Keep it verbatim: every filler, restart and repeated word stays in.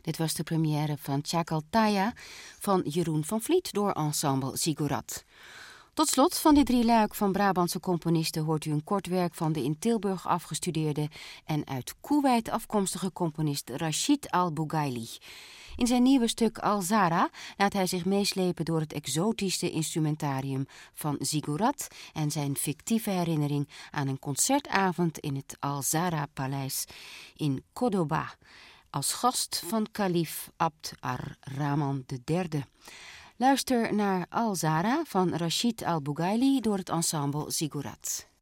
Dit was de première van Tjakaltaya van Jeroen van Vliet door ensemble Ziggurat. Tot slot van dit drieluik van Brabantse componisten hoort u een kort werk van de in Tilburg afgestudeerde en uit Koeweit afkomstige componist Rachid Al-Bougaili. In zijn nieuwe stuk Al-Zara laat hij zich meeslepen door het exotische instrumentarium van Ziggurat en zijn fictieve herinnering aan een concertavond in het Al-Zara-paleis in Cordoba, als gast van kalif Abd ar-Rahman de derde. Luister naar Al-Zara van Rachid Al-Bougaili door het ensemble Ziggurat.